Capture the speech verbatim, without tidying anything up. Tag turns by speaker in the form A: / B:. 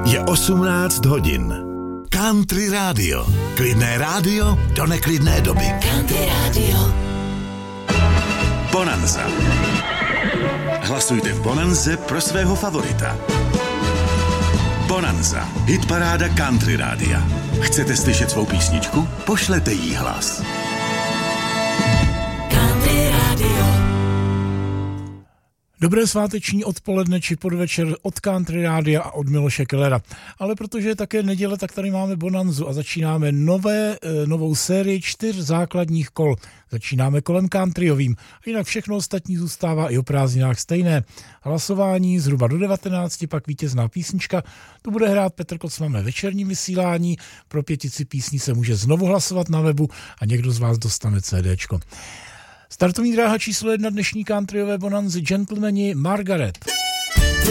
A: Je osmnáct hodin. Country Radio. Klidné rádio do neklidné doby.
B: Country Radio.
A: Bonanza. Hlasujte v Bonanze pro svého favorita. Bonanza. Hitparáda Country Rádia. Chcete slyšet svou písničku? Pošlete jí hlas.
B: Country Radio.
C: Dobré sváteční odpoledne či podvečer od Country Rádia a od Miloše Kellera. Ale protože je také neděle, tak tady máme bonanzu a začínáme nové, novou sérii čtyř základních kol. Začínáme kolem countryovým. A jinak všechno ostatní zůstává i o prázdninách stejné. Hlasování zhruba do devatenácti, pak vítězná písnička. Tu bude hrát Petr Kocman ve večerním vysílání. Pro pětici písní se může znovu hlasovat na webu a někdo z vás dostane CDčko. Startovní dráha číslo jedna dnešní countryové bonanzy, Gentlemani, Margaret.